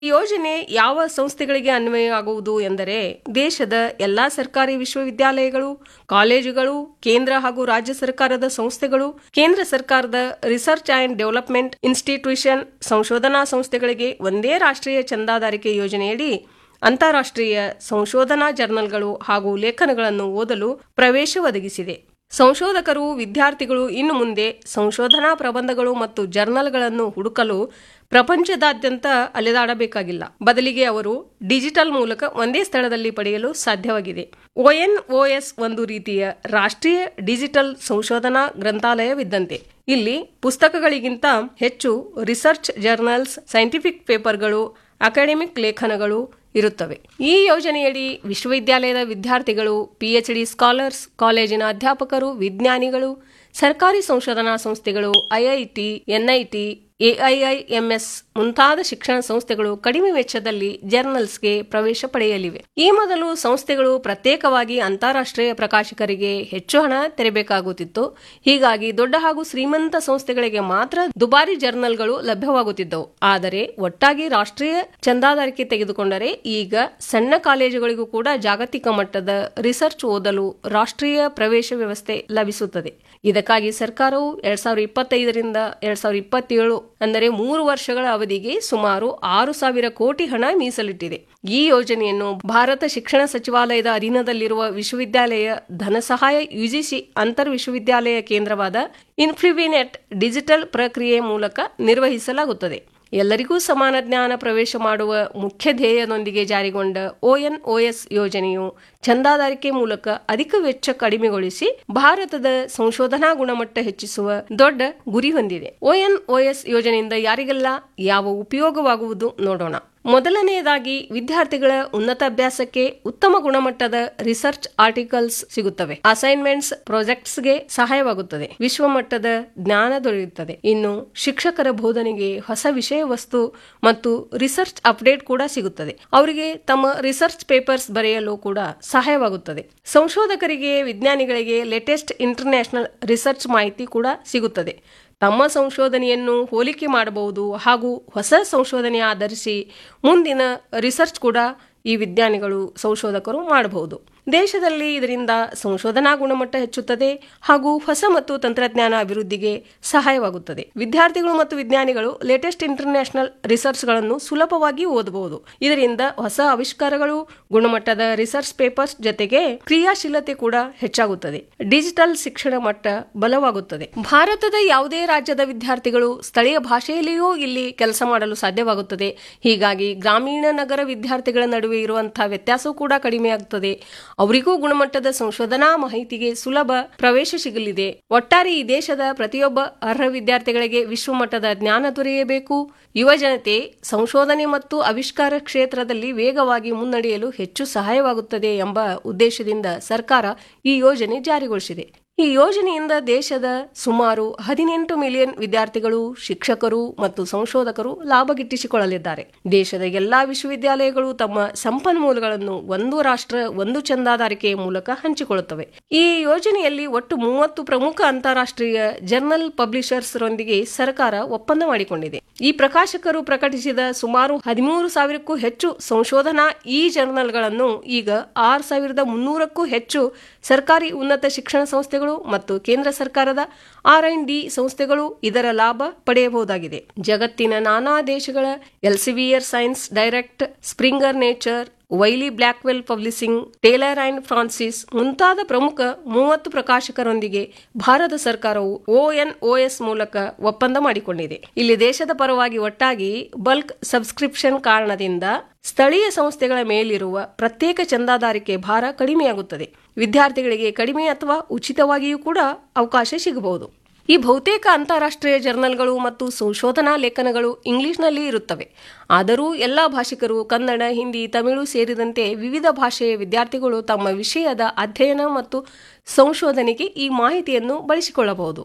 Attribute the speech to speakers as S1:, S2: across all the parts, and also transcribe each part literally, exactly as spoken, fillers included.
S1: ಈ ಯೋಜನೆ ಯಾವ ಸಂಸ್ಥೆಗಳಿಗೆ ಅನ್ವಯವಾಗುವುದು ಎಂದರೆ ದೇಶದ ಎಲ್ಲಾ ಸರ್ಕಾರಿ ವಿಶ್ವವಿದ್ಯಾಲಯಗಳು, ಕಾಲೇಜುಗಳು, ಕೇಂದ್ರ ಹಾಗೂ ರಾಜ್ಯ ಸರ್ಕಾರದ ಸಂಸ್ಥೆಗಳು, ಕೇಂದ್ರ ಸರ್ಕಾರದ ರಿಸರ್ಚ್ ಅಂಡ್ ಡೆವಲಪ್ಮೆಂಟ್ ಇನ್ಸ್ಟಿಟ್ಯೂಷನ್ ಸಂಶೋಧನಾ ಸಂಸ್ಥೆಗಳಿಗೆ ಒಂದೇ ರಾಷ್ಟ್ರೀಯ ಚಂದಾದಾರಿಕೆ ಯೋಜನೆಯಡಿ ಅಂತಾರಾಷ್ಟ್ರೀಯ ಸಂಶೋಧನಾ ಜರ್ನಲ್ಗಳು ಹಾಗೂ ಲೇಖನಗಳನ್ನು ಓದಲು ಪ್ರವೇಶ ಒದಗಿಸಿದೆ. ಸಂಶೋಧಕರು, ವಿದ್ಯಾರ್ಥಿಗಳು ಇನ್ನು ಮುಂದೆ ಸಂಶೋಧನಾ ಪ್ರಬಂಧಗಳು ಮತ್ತು ಜರ್ನಲ್ಗಳನ್ನು ಹುಡುಕಲು ಪ್ರಪಂಚದಾದ್ಯಂತ ಅಲೆದಾಡಬೇಕಾಗಿಲ್ಲ. ಬದಲಿಗೆ ಅವರು ಡಿಜಿಟಲ್ ಮೂಲಕ ಒಂದೇ ಸ್ಥಳದಲ್ಲಿ ಪಡೆಯಲು ಸಾಧ್ಯವಾಗಿದೆ. ಒಎನ್ಒಎಸ್ ಒಂದು ರೀತಿಯ ರಾಷ್ಟ್ರೀಯ ಡಿಜಿಟಲ್ ಸಂಶೋಧನಾ ಗ್ರಂಥಾಲಯವಿದ್ದಂತೆ. ಇಲ್ಲಿ ಪುಸ್ತಕಗಳಿಗಿಂತ ಹೆಚ್ಚು ರಿಸರ್ಚ್ ಜರ್ನಲ್ಸ್, ಸೈಂಟಿಫಿಕ್ ಪೇಪರ್ಗಳು, ಅಕಾಡೆಮಿಕ್ ಲೇಖನಗಳು ಇರುತ್ತವೆ. ಈ ಯೋಜನೆಯಡಿ ವಿಶ್ವವಿದ್ಯಾಲಯದ ವಿದ್ಯಾರ್ಥಿಗಳು, ಪಿಎಚ್ಡಿ ಸ್ಕಾಲರ್ಸ್, ಕಾಲೇಜಿನ ಅಧ್ಯಾಪಕರು, ವಿಜ್ಞಾನಿಗಳು, ಸರ್ಕಾರಿ ಸಂಶೋಧನಾ ಸಂಸ್ಥೆಗಳು, ಐಐಟಿ, ಎನ್ಐಟಿ, ಎಐಐಎಂಎಸ್ ಮುಂತಾದ ಶಿಕ್ಷಣ ಸಂಸ್ಥೆಗಳು ಕಡಿಮೆ ವೆಚ್ಚದಲ್ಲಿ ಜರ್ನಲ್ಸ್ಗೆ ಪ್ರವೇಶ ಪಡೆಯಲಿವೆ. ಈ ಮೊದಲು ಸಂಸ್ಥೆಗಳು ಪ್ರತ್ಯೇಕವಾಗಿ ಅಂತಾರಾಷ್ಟ್ರೀಯ ಪ್ರಕಾಶಕರಿಗೆ ಹೆಚ್ಚು ಹಣ ತೆರಬೇಕಾಗುತ್ತಿತ್ತು. ಹೀಗಾಗಿ ದೊಡ್ಡ ಹಾಗೂ ಶ್ರೀಮಂತ ಸಂಸ್ಥೆಗಳಿಗೆ ಮಾತ್ರ ದುಬಾರಿ ಜರ್ನಲ್ಗಳು ಲಭ್ಯವಾಗುತ್ತಿದ್ದವು. ಆದರೆ ಒಟ್ಟಾಗಿ ರಾಷ್ಟ್ರೀಯ ಚಂದಾದಾರಿಕೆ ತೆಗೆದುಕೊಂಡರೆ ಈಗ ಸಣ್ಣ ಕಾಲೇಜುಗಳಿಗೂ ಕೂಡ ಜಾಗತಿಕ ಮಟ್ಟದ ರಿಸರ್ಚ್ ಓದಲು ರಾಷ್ಟ್ರೀಯ ಪ್ರವೇಶ ವ್ಯವಸ್ಥೆ ಲಭಿಸುತ್ತದೆ. ಇದಕ್ಕಾಗಿ ಸರ್ಕಾರವು ಎರಡ್ ಸಾವಿರದ ಇಪ್ಪತ್ತೈದರಿಂದ ಎರಡ್ ಸಾವಿರದ ಇಪ್ಪತ್ತೇಳು ಅಂದರೆ ಮೂರು ವರ್ಷಗಳ ಅವಧಿಗೆ ಸುಮಾರು ಆರು ಸಾವಿರ ಕೋಟಿ ಹಣ ಮೀಸಲಿಟ್ಟಿದೆ. ಈ ಯೋಜನೆಯನ್ನು ಭಾರತ ಶಿಕ್ಷಣ ಸಚಿವಾಲಯದ ಅಧೀನದಲ್ಲಿರುವ ವಿಶ್ವವಿದ್ಯಾಲಯ ಧನಸಹಾಯ ಯುಜಿಸಿ ಅಂತರ್ ವಿಶ್ವವಿದ್ಯಾಲಯ ಕೇಂದ್ರವಾದ ಇನ್ಫ್ಲುವಿನೆಟ್ ಡಿಜಿಟಲ್ ಪ್ರಕ್ರಿಯೆ ಮೂಲಕ ನಿರ್ವಹಿಸಲಾಗುತ್ತದೆ. ಎಲ್ಲರಿಗೂ ಸಮಾನ ಜ್ಞಾನ ಪ್ರವೇಶ ಮಾಡುವ ಮುಖ್ಯ ಧ್ಯೇಯದೊಂದಿಗೆ ಜಾರಿಗೊಂಡ ಒಎನ್ಒಎಸ್ ಯೋಜನೆಯು ಚಂದಾದಾರಿಕೆ ಮೂಲಕ ಅಧಿಕ ವೆಚ್ಚ ಕಡಿಮೆಗೊಳಿಸಿ ಭಾರತದ ಸಂಶೋಧನಾ ಗುಣಮಟ್ಟ ಹೆಚ್ಚಿಸುವ ದೊಡ್ಡ ಗುರಿ ಹೊಂದಿದೆ. ಒಎನ್ಒಎಸ್ ಯೋಜನೆಯಿಂದ ಯಾರಿಗೆಲ್ಲ ಯಾವ ಉಪಯೋಗವಾಗುವುದು ನೋಡೋಣ. ಮೊದಲನೆಯದಾಗಿ ವಿದ್ಯಾರ್ಥಿಗಳ ಉನ್ನತ ಅಭ್ಯಾಸಕ್ಕೆ ಉತ್ತಮ ಗುಣಮಟ್ಟದ ರಿಸರ್ಚ್ ಆರ್ಟಿಕಲ್ಸ್ ಸಿಗುತ್ತವೆ. ಅಸೈನ್ಮೆಂಟ್ಸ್, ಪ್ರಾಜೆಕ್ಟ್ಸ್ಗೆ ಸಹಾಯವಾಗುತ್ತದೆ. ವಿಶ್ವಮಟ್ಟದ ಜ್ಞಾನ ದೊರೆಯುತ್ತದೆ. ಇನ್ನು ಶಿಕ್ಷಕರ ಬೋಧನೆಗೆ ಹೊಸ ವಿಷಯ ವಸ್ತು ಮತ್ತು ರಿಸರ್ಚ್ ಅಪ್ಡೇಟ್ ಕೂಡ ಸಿಗುತ್ತದೆ. ಅವರಿಗೆ ತಮ್ಮ ರಿಸರ್ಚ್ ಪೇಪರ್ಸ್ ಬರೆಯಲು ಕೂಡ ಸಹಾಯವಾಗುತ್ತದೆ. ಸಂಶೋಧಕರಿಗೆ, ವಿಜ್ಞಾನಿಗಳಿಗೆ ಲೇಟೆಸ್ಟ್ ಇಂಟರ್ನ್ಯಾಷನಲ್ ರಿಸರ್ಚ್ ಮಾಹಿತಿ ಕೂಡ ಸಿಗುತ್ತದೆ. ತಮ್ಮ ಸಂಶೋಧನೆಯನ್ನು ಹೋಲಿಕೆ ಮಾಡಬಹುದು ಹಾಗೂ ಹೊಸ ಸಂಶೋಧನೆ ಆಧರಿಸಿ ಮುಂದಿನ ರಿಸರ್ಚ್ ಕೂಡ ಈ ವಿಜ್ಞಾನಿಗಳು, ಸಂಶೋಧಕರು ಮಾಡಬಹುದು. ದೇಶದಲ್ಲಿ ಇದರಿಂದ ಸಂಶೋಧನಾ ಗುಣಮಟ್ಟ ಹೆಚ್ಚುತ್ತದೆ ಹಾಗೂ ಹೊಸ ಮತ್ತು ತಂತ್ರಜ್ಞಾನ ಅಭಿವೃದ್ಧಿಗೆ ಸಹಾಯವಾಗುತ್ತದೆ. ವಿದ್ಯಾರ್ಥಿಗಳು ಮತ್ತು ವಿಜ್ಞಾನಿಗಳು ಲೇಟೆಸ್ಟ್ ಇಂಟರ್ನ್ಯಾಷನಲ್ ರಿಸರ್ಚ್ಗಳನ್ನು ಸುಲಭವಾಗಿ ಓದಬಹುದು. ಇದರಿಂದ ಹೊಸ ಆವಿಷ್ಕಾರಗಳು, ಗುಣಮಟ್ಟದ ರಿಸರ್ಚ್ ಪೇಪರ್ಸ್ ಜೊತೆಗೆ ಕ್ರಿಯಾಶೀಲತೆ ಕೂಡ ಹೆಚ್ಚಾಗುತ್ತದೆ. ಡಿಜಿಟಲ್ ಶಿಕ್ಷಣ ಮಟ್ಟ ಬಲವಾಗುತ್ತದೆ. ಭಾರತದ ಯಾವುದೇ ರಾಜ್ಯದ ವಿದ್ಯಾರ್ಥಿಗಳು ಸ್ಥಳೀಯ ಭಾಷೆಯಲ್ಲಿಯೂ ಇಲ್ಲಿ ಕೆಲಸ ಮಾಡಲು ಸಾಧ್ಯವಾಗುತ್ತದೆ. ಹೀಗಾಗಿ ಗ್ರಾಮೀಣ ನಗರ ವಿದ್ಯಾರ್ಥಿಗಳ ನಡುವೆ ಇರುವಂತಹ ವ್ಯತ್ಯಾಸವೂ ಕೂಡ ಕಡಿಮೆಯಾಗುತ್ತದೆ. ಅವರಿಗೂ ಗುಣಮಟ್ಟದ ಸಂಶೋಧನಾ ಮಾಹಿತಿಗೆ ಸುಲಭ ಪ್ರವೇಶ ಸಿಗಲಿದೆ. ಒಟ್ಟಾರೆ ಈ ದೇಶದ ಪ್ರತಿಯೊಬ್ಬ ಅರ್ಹ ವಿದ್ಯಾರ್ಥಿಗಳಿಗೆ ವಿಶ್ವಮಟ್ಟದ ಜ್ಞಾನ ದೊರೆಯಬೇಕು. ಯುವ ಜನತೆ ಸಂಶೋಧನೆ ಮತ್ತು ಆವಿಷ್ಕಾರ ಕ್ಷೇತ್ರದಲ್ಲಿ ವೇಗವಾಗಿ ಮುನ್ನಡೆಯಲು ಹೆಚ್ಚು ಸಹಾಯವಾಗುತ್ತದೆ ಎಂಬ ಉದ್ದೇಶದಿಂದ ಸರ್ಕಾರ ಈ ಯೋಜನೆ ಜಾರಿಗೊಳಿಸಿದೆ. ಈ ಯೋಜನೆಯಿಂದ ದೇಶದ ಸುಮಾರು ಹದಿನೆಂಟು ಮಿಲಿಯನ್ ವಿದ್ಯಾರ್ಥಿಗಳು, ಶಿಕ್ಷಕರು ಮತ್ತು ಸಂಶೋಧಕರು ಲಾಭ ಗಿಟ್ಟಿಸಿಕೊಳ್ಳಲಿದ್ದಾರೆ. ದೇಶದ ಎಲ್ಲಾ ವಿಶ್ವವಿದ್ಯಾಲಯಗಳು ತಮ್ಮ ಸಂಪನ್ಮೂಲಗಳನ್ನು ಒಂದು ರಾಷ್ಟ್ರ ಒಂದು ಚಂದಾದಾರಿಕೆಯ ಮೂಲಕ ಹಂಚಿಕೊಳ್ಳುತ್ತವೆ. ಈ ಯೋಜನೆಯಲ್ಲಿ ಒಟ್ಟು ಮೂವತ್ತು ಪ್ರಮುಖ ಅಂತಾರಾಷ್ಟ್ರೀಯ ಜರ್ನಲ್ ಪಬ್ಲಿಷರ್ಸ್ ರೊಂದಿಗೆ ಸರ್ಕಾರ ಒಪ್ಪಂದ ಮಾಡಿಕೊಂಡಿದೆ. ಈ ಪ್ರಕಾಶಕರು ಪ್ರಕಟಿಸಿದ ಸುಮಾರು ಹದಿಮೂರು ಸಾವಿರಕ್ಕೂ ಹೆಚ್ಚು ಸಂಶೋಧನಾ ಈ ಜರ್ನಲ್ಗಳನ್ನು ಈಗ ಆರು ಸಾವಿರದ ಮುನ್ನೂರಕ್ಕೂ ಹೆಚ್ಚು ಸರ್ಕಾರಿ ಉನ್ನತ ಶಿಕ್ಷಣ ಸಂಸ್ಥೆಗಳು ಮತ್ತು ಕೇಂದ್ರ ಸರ್ಕಾರದ ಆರ್ ಅಂಡ್ ಡಿ ಸಂಸ್ಥೆಗಳು ಇದರ ಲಾಭ ಪಡೆಯಬಹುದಾಗಿದೆ. ಜಗತ್ತಿನ ನಾನಾ ದೇಶಗಳ Elsevier science direct, Springer nature, ವೈಲಿ ಬ್ಲ್ಯಾಕ್ವೆಲ್ publishing, Taylor and Francis ಮುಂತಾದ ಪ್ರಮುಖ ಮೂವತ್ತು ಪ್ರಕಾಶಕರೊಂದಿಗೆ ಭಾರತ ಸರ್ಕಾರವು ಒಎನ್ಒಎಸ್ ಮೂಲಕ ಒಪ್ಪಂದ ಮಾಡಿಕೊಂಡಿದೆ. ಇಲ್ಲಿ ದೇಶದ ಪರವಾಗಿ ಒಟ್ಟಾಗಿ ಬಲ್ಕ್ ಸಬ್ಸ್ಕ್ರಿಪ್ಷನ್ ಕಾರಣದಿಂದ ಸ್ಥಳೀಯ ಸಂಸ್ಥೆಗಳ ಮೇಲಿರುವ ಪ್ರತ್ಯೇಕ ಚಂದಾದಾರಿಕೆ ಭಾರ ಕಡಿಮೆಯಾಗುತ್ತದೆ. ವಿದ್ಯಾರ್ಥಿಗಳಿಗೆ ಕಡಿಮೆ ಅಥವಾ ಉಚಿತವಾಗಿಯೂ ಕೂಡ ಅವಕಾಶ ಸಿಗಬಹುದು. ಈ ಬಹುತೇಕ ಅಂತಾರಾಷ್ಟ್ರೀಯ ಜರ್ನಲ್ಗಳು ಮತ್ತು ಸಂಶೋಧನಾ ಲೇಖನಗಳು ಇಂಗ್ಲಿಷ್ನಲ್ಲಿ ಇರುತ್ತವೆ. ಆದರೂ ಎಲ್ಲಾ ಭಾಷಿಕರು, ಕನ್ನಡ, ಹಿಂದಿ, ತಮಿಳು ಸೇರಿದಂತೆ ವಿವಿಧ ಭಾಷೆಯ ವಿದ್ಯಾರ್ಥಿಗಳು ತಮ್ಮ ವಿಷಯದ ಅಧ್ಯಯನ ಮತ್ತು ಸಂಶೋಧನೆಗೆ ಈ ಮಾಹಿತಿಯನ್ನು ಬಳಸಿಕೊಳ್ಳಬಹುದು.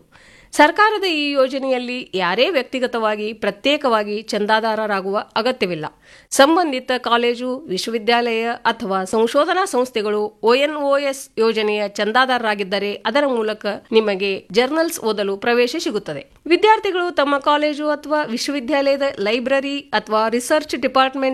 S1: ಸರ್ಕಾರದ ಈ ಯೋಜನೆಯಲ್ಲಿ ಯಾರೇ ವ್ಯಕ್ತಿಗತವಾಗಿ ಪ್ರತ್ಯೇಕವಾಗಿ ಚಂದಾದಾರರಾಗುವ ಅಗತ್ಯವಿಲ್ಲ. ಸಂಬಂಧಿತ ಕಾಲೇಜು, ವಿಶ್ವವಿದ್ಯಾಲಯ ಅಥವಾ ಸಂಶೋಧನಾ ಸಂಸ್ಥೆಗಳು ಒಎನ್ಒಎಸ್ ಯೋಜನೆಯ ಚಂದಾದಾರರಾಗಿದ್ದರೆ ಅದರ ಮೂಲಕ ನಿಮಗೆ ಜರ್ನಲ್ಸ್ ಓದಲು ಪ್ರವೇಶ ಸಿಗುತ್ತದೆ. ವಿದ್ಯಾರ್ಥಿಗಳು ತಮ್ಮ ಕಾಲೇಜು ಅಥವಾ ವಿಶ್ವವಿದ್ಯಾಲಯದ ಲೈಬ್ರರಿ ಅಥವಾ ರಿಸರ್ಚ್ ಡಿಪಾರ್ಟ್ಮೆಂಟ್